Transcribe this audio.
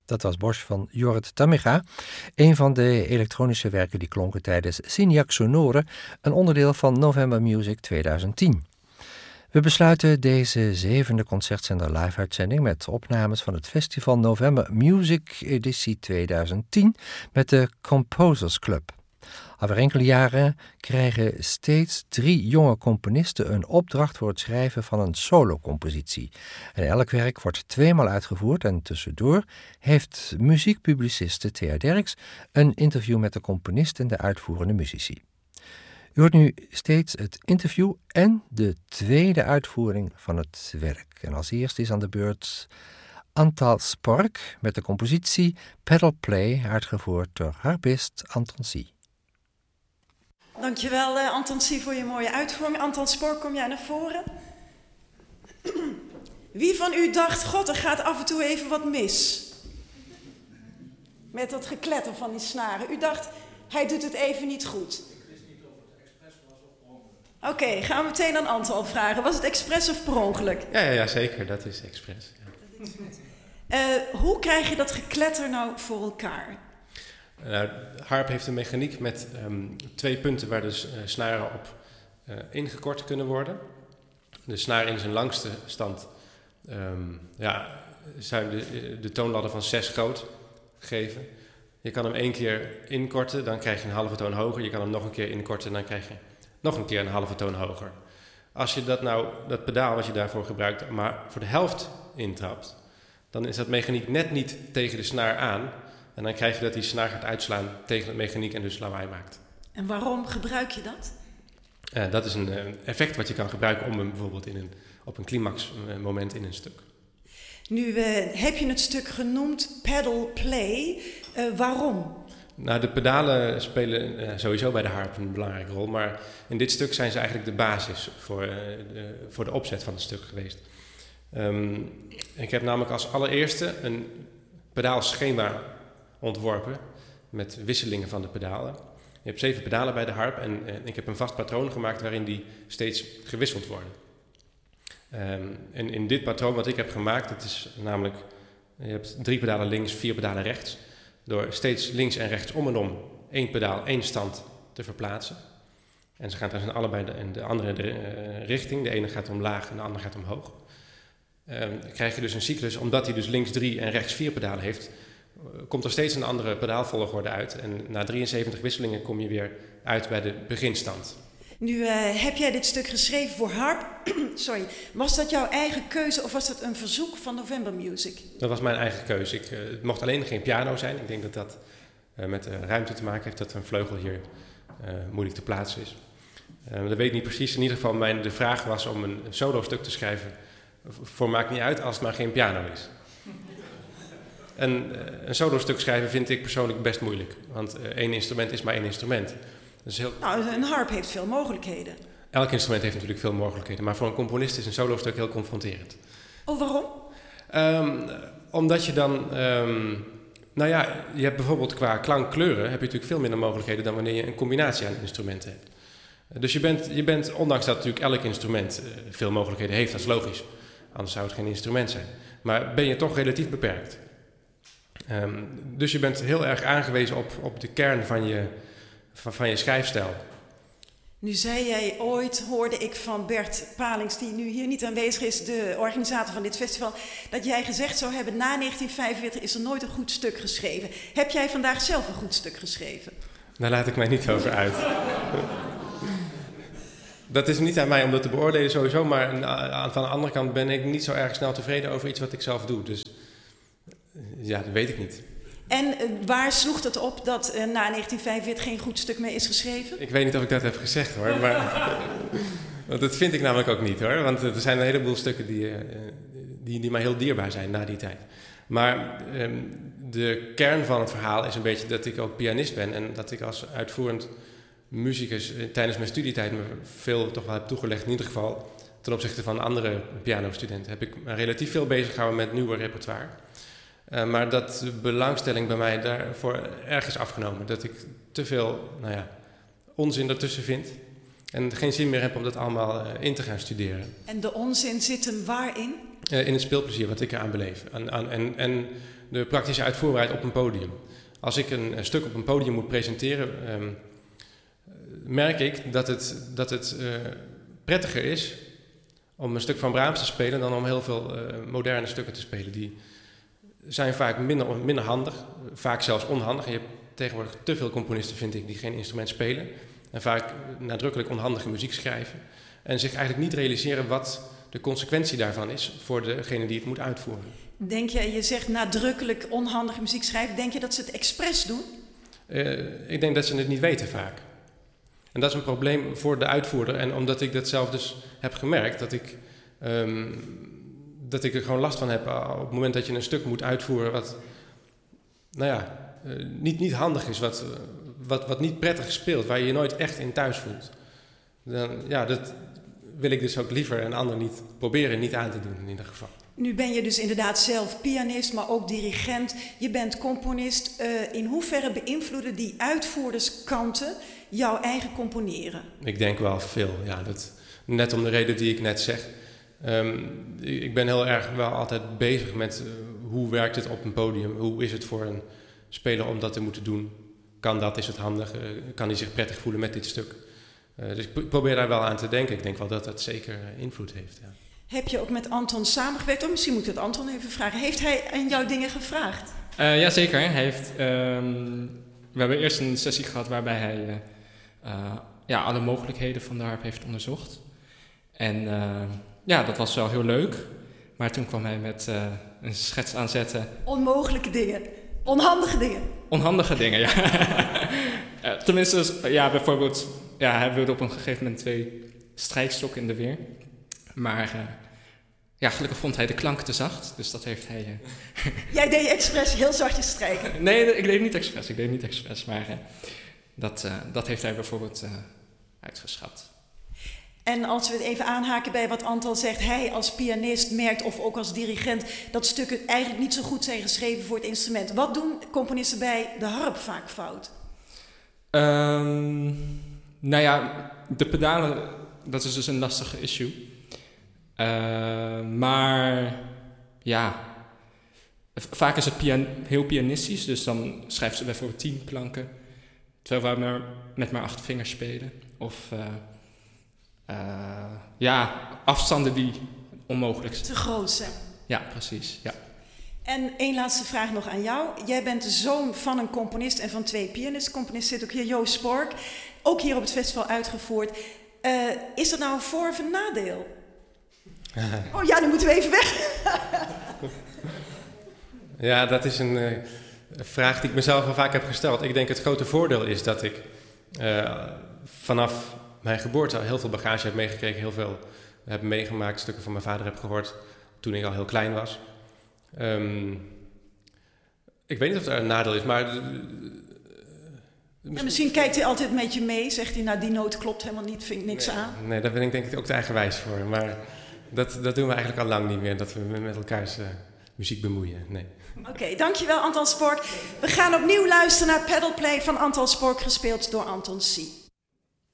Dat was Bosch van Jorrit Tamminga, een van de elektronische werken die klonken tijdens Signac Sonore, een onderdeel van November Music 2010. We besluiten deze 7e concertzender live-uitzending met opnames van het festival November Music editie 2010 met de Composers Club. Over enkele jaren krijgen steeds 3 jonge componisten een opdracht voor het schrijven van een solocompositie. En elk werk wordt 2 maal uitgevoerd en tussendoor heeft muziekpubliciste Thea Derks een interview met de componist en de uitvoerende muzici. U hoort nu steeds het interview en de tweede uitvoering van het werk. En als eerste is aan de beurt Antal Spork met de compositie Pedal Play, uitgevoerd door harpist Anton Sie. Dankjewel Anton Sie voor je mooie uitvoering. Antal Spork, kom jij naar voren? Wie van u dacht, god, er gaat af en toe even wat mis? Met dat gekletter van die snaren. U dacht, hij doet het even niet goed. Oké, gaan we meteen aan Antal vragen. Was het expres of per ongeluk? Ja, zeker. Dat is expres. Ja. Hoe krijg je dat gekletter nou voor elkaar? Harp heeft een mechaniek met 2 punten waar de snaren op ingekort kunnen worden. De snaar in zijn langste stand zijn de toonladder van 6 groot gegeven. Je kan hem 1 keer inkorten, dan krijg je een halve toon hoger. Je kan hem nog een keer inkorten en dan krijg je nog een keer een halve toon hoger. Als je dat pedaal wat je daarvoor gebruikt, maar voor de helft intrapt, dan is dat mechaniek net niet tegen de snaar aan. En dan krijg je dat die snaar gaat uitslaan tegen het mechaniek en dus lawaai maakt. En waarom gebruik je dat? Dat is een effect wat je kan gebruiken om hem bijvoorbeeld op een climax moment in een stuk. Nu heb je het stuk genoemd Pedal Play. Waarom? Nou, de pedalen spelen sowieso bij de harp een belangrijke rol. Maar in dit stuk zijn ze eigenlijk de basis voor de opzet van het stuk geweest. Ik heb namelijk als allereerste een pedaalschema ontworpen met wisselingen van de pedalen. Je hebt 7 pedalen bij de harp en ik heb een vast patroon gemaakt waarin die steeds gewisseld worden. En in dit patroon wat ik heb gemaakt, dat is namelijk, je hebt 3 pedalen links, 4 pedalen rechts. Door steeds links en rechts om en om 1 pedaal, 1 stand te verplaatsen. En ze gaan dan allebei in de andere richting. De ene gaat omlaag en de andere gaat omhoog. Dan krijg je dus een cyclus, omdat hij dus links 3 en rechts 4 pedalen heeft, komt er steeds een andere pedaalvolgorde uit. En na 73 wisselingen kom je weer uit bij de beginstand. Nu heb jij dit stuk geschreven voor harp. Sorry. Was dat jouw eigen keuze of was dat een verzoek van November Music? Dat was mijn eigen keuze. Het mocht alleen geen piano zijn. Ik denk dat dat met ruimte te maken heeft, dat een vleugel hier moeilijk te plaatsen is. Dat weet ik niet precies. In ieder geval de vraag was om een solo stuk te schrijven. Voor maakt niet uit als het maar geen piano is. En een solo stuk schrijven vind ik persoonlijk best moeilijk. Want 1 instrument is maar 1 instrument. Dus Nou, een harp heeft veel mogelijkheden. Elk instrument heeft natuurlijk veel mogelijkheden. Maar voor een componist is een solo stuk heel confronterend. Oh, waarom? Omdat je dan... je hebt bijvoorbeeld qua klankkleuren heb je natuurlijk veel minder mogelijkheden dan wanneer je een combinatie aan instrumenten hebt. Dus je bent, ondanks dat natuurlijk elk instrument veel mogelijkheden heeft, dat is logisch. Anders zou het geen instrument zijn. Maar ben je toch relatief beperkt. Dus je bent heel erg aangewezen op de kern van je schrijfstijl. Nu zei jij ooit, hoorde ik van Bert Palings, die nu hier niet aanwezig is, de organisator van dit festival, dat jij gezegd zou hebben, na 1945 is er nooit een goed stuk geschreven. Heb jij vandaag zelf een goed stuk geschreven? Daar laat ik mij niet over uit. Dat is niet aan mij om dat te beoordelen sowieso, maar van de andere kant ben ik niet zo erg snel tevreden over iets wat ik zelf doe. Dus ja, dat weet ik niet. En waar sloeg het op dat na 1945 geen goed stuk meer is geschreven? Ik weet niet of ik dat heb gezegd hoor, maar want dat vind ik namelijk ook niet hoor. Want er zijn een heleboel stukken die mij heel dierbaar zijn na die tijd. Maar de kern van het verhaal is een beetje dat ik ook pianist ben en dat ik als uitvoerend muzikus tijdens mijn studietijd me veel toch wel heb toegelegd. In ieder geval ten opzichte van andere pianostudenten heb ik me relatief veel bezig gehouden met nieuwe repertoire. Maar dat de belangstelling bij mij daarvoor erg is afgenomen. Dat ik te veel onzin ertussen vind. En geen zin meer heb om dat allemaal in te gaan studeren. En de onzin zit hem waarin? in het speelplezier wat ik eraan beleef. En de praktische uitvoerbaarheid op een podium. Als ik een stuk op een podium moet presenteren, merk ik dat het prettiger is om een stuk van Brahms te spelen dan om heel veel moderne stukken te spelen. Die zijn vaak minder handig, vaak zelfs onhandig. En je hebt tegenwoordig te veel componisten, vind ik, die geen instrument spelen. En vaak nadrukkelijk onhandige muziek schrijven. En zich eigenlijk niet realiseren wat de consequentie daarvan is voor degene die het moet uitvoeren. Denk je zegt nadrukkelijk onhandige muziek schrijven, denk je dat ze het expres doen? Ik denk dat ze het niet weten vaak. En dat is een probleem voor de uitvoerder. En omdat ik dat zelf dus heb gemerkt, dat ik er gewoon last van heb op het moment dat je een stuk moet uitvoeren wat, niet handig is, wat niet prettig speelt, waar je je nooit echt in thuis voelt. Dat wil ik dus ook liever een ander niet aan te doen in ieder geval. Nu ben je dus inderdaad zelf pianist, maar ook dirigent. Je bent componist. In hoeverre beïnvloeden die uitvoerderskanten jouw eigen componeren? Ik denk wel veel, ja. Net om de reden die ik net zeg. Ik ben heel erg wel altijd bezig met hoe werkt het op een podium? Hoe is het voor een speler om dat te moeten doen? Kan dat? Is het handig? Kan hij zich prettig voelen met dit stuk? Dus ik probeer daar wel aan te denken. Ik denk wel dat dat zeker invloed heeft, ja. Heb je ook met Anton samengewerkt? Of misschien moet ik het Anton even vragen. Heeft hij aan jou dingen gevraagd? Jazeker. Hij heeft, we hebben eerst een sessie gehad waarbij hij alle mogelijkheden van de harp heeft onderzocht. En dat was wel heel leuk. Maar toen kwam hij met een schets aanzetten. Onmogelijke dingen. Onhandige dingen. Onhandige dingen, ja. Tenminste, bijvoorbeeld, hij wilde op een gegeven moment 2 strijkstokken in de weer. Maar gelukkig vond hij de klank te zacht, dus dat heeft hij... Jij deed expres heel zachtjes strijken? Nee, ik deed niet expres, maar dat heeft hij bijvoorbeeld uitgeschat. En als we het even aanhaken bij wat Anton zegt, hij als pianist merkt, of ook als dirigent, dat stukken eigenlijk niet zo goed zijn geschreven voor het instrument. Wat doen componisten bij de harp vaak fout? De pedalen, dat is dus een lastige issue. Maar vaak is het heel pianistisch, dus dan schrijven ze bijvoorbeeld 10 klanken, terwijl we met maar 8 vingers spelen. Of afstanden die onmogelijk zijn. Te groot zijn. Ja, precies. Ja. En één laatste vraag nog aan jou. Jij bent de zoon van een componist en van 2 pianisten. Componist zit ook hier, Joost Spork. Ook hier op het festival uitgevoerd. Is dat nou een voor- of een nadeel? Oh ja, nu moeten we even weg. Ja, dat is een vraag die ik mezelf al vaak heb gesteld. Ik denk het grote voordeel is dat ik vanaf mijn geboorte al heel veel bagage heb meegekregen. Heel veel heb meegemaakt, stukken van mijn vader heb gehoord toen ik al heel klein was. Ik weet niet of er een nadeel is, maar... Misschien kijkt hij altijd met je mee. Zegt hij, die noot klopt helemaal niet, vind ik niks aan. Nee, daar ben ik denk ik ook te eigenwijs voor. Maar dat doen we eigenlijk al lang niet meer, dat we met elkaars muziek bemoeien. Nee. Oké, dankjewel Anton Spork. We gaan opnieuw luisteren naar Pedal Play van Anton Spork, gespeeld door Anton C.